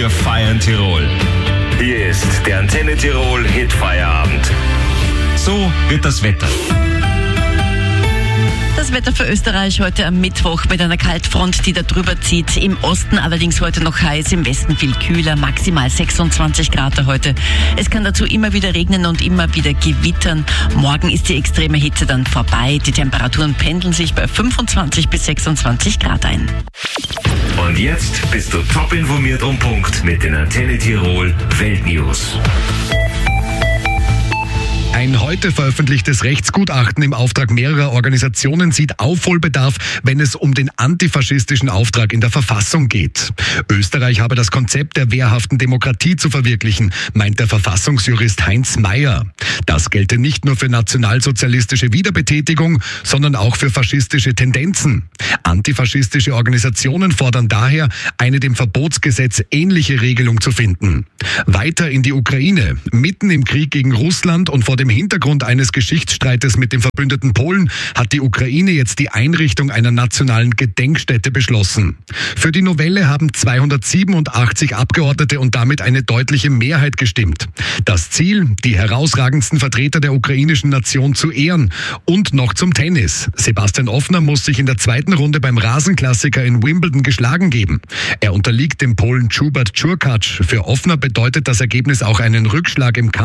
Wir feiern Tirol. Hier ist der Antenne Tirol Hitfeierabend. So wird das Wetter. Das Wetter für Österreich heute am Mittwoch mit einer Kaltfront, die da drüber zieht. Im Osten allerdings heute noch heiß, im Westen viel kühler, maximal 26 Grad heute. Es kann dazu immer wieder regnen und immer wieder gewittern. Morgen ist die extreme Hitze dann vorbei. Die Temperaturen pendeln sich bei 25 bis 26 Grad ein. Und jetzt bist du top informiert um Punkt mit den Antenne Tirol Weltnews. Ein heute veröffentlichtes Rechtsgutachten im Auftrag mehrerer Organisationen sieht Aufholbedarf, wenn es um den antifaschistischen Auftrag in der Verfassung geht. Österreich habe das Konzept der wehrhaften Demokratie zu verwirklichen, meint der Verfassungsjurist Heinz Mayer. Das gelte nicht nur für nationalsozialistische Wiederbetätigung, sondern auch für faschistische Tendenzen. Antifaschistische Organisationen fordern daher, eine dem Verbotsgesetz ähnliche Regelung zu finden. Weiter in die Ukraine. Mitten im Krieg gegen Russland und vor dem Hintergrund eines Geschichtsstreites mit dem verbündeten Polen hat die Ukraine jetzt die Einrichtung einer nationalen Gedenkstätte beschlossen. Für die Novelle haben 287 Abgeordnete und damit eine deutliche Mehrheit gestimmt. Das Ziel, die herausragendsten Vertreter der ukrainischen Nation zu ehren. Und noch zum Tennis. Sebastian Ofner muss sich in der zweiten Runde beim Rasenklassiker in Wimbledon geschlagen geben. Er unterliegt dem Polen Hubert Hurkacz. Für Ofner bedeutet das Ergebnis auch einen Rückschlag im Kampf